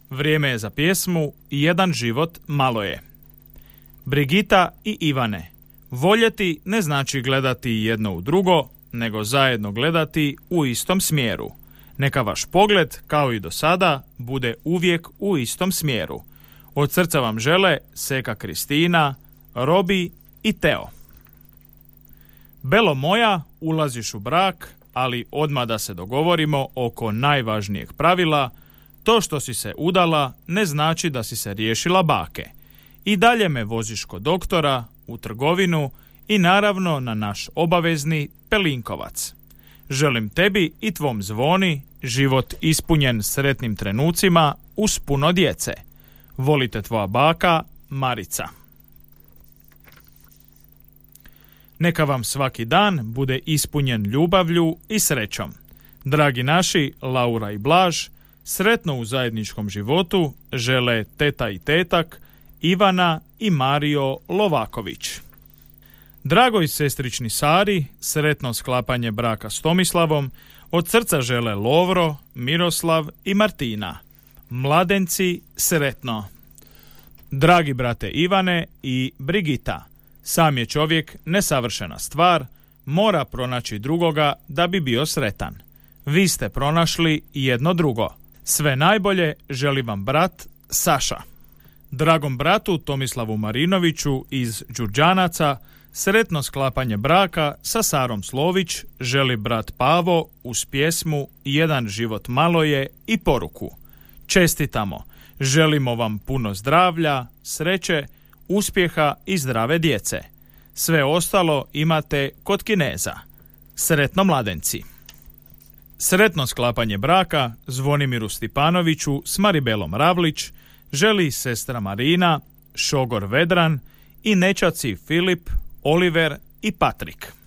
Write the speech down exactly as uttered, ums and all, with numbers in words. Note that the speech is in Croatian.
Vrijeme je za pjesmu Jedan život malo je. Brigita i Ivane. Voljeti ne znači gledati jedno u drugo, nego zajedno gledati u istom smjeru. Neka vaš pogled, kao i do sada, bude uvijek u istom smjeru. Od srca vam žele Seka Kristina, Robi i Teo. Belo moja, ulaziš u brak, ali odmah da se dogovorimo oko najvažnijeg pravila. To što si se udala ne znači da si se riješila bake. I dalje me voziš kod doktora, u trgovinu i naravno na naš obavezni Pelinkovac. Želim tebi i tvom Zvoni život ispunjen sretnim trenucima uz puno djece. Volite tvoja baka Marica. Neka vam svaki dan bude ispunjen ljubavlju i srećom. Dragi naši Laura i Blaž, sretno u zajedničkom životu žele teta i tetak Ivana i Mario Lovaković. Dragoj sestrični Sari, sretno sklapanje braka s Tomislavom, od srca žele Lovro, Miroslav i Martina. Mladenci, sretno. Dragi brate Ivane i Brigita, sam je čovjek nesavršena stvar, mora pronaći drugoga da bi bio sretan. Vi ste pronašli jedno drugo. Sve najbolje želi vam brat Saša. Dragom bratu Tomislavu Marinoviću iz Đurđanaca, sretno sklapanje braka sa Sarom Slović želi brat Pavo uz pjesmu Jedan život malo je i poruku. Čestitamo, želimo vam puno zdravlja, sreće, uspjeha i zdrave djece. Sve ostalo imate kod Kineza. Sretno mladenci. Sretno sklapanje braka Zvonimiru Stipanoviću s Maribelom Ravlić želi sestra Marina, šogor Vedran i nećaci Filip, Oliver i Patrik.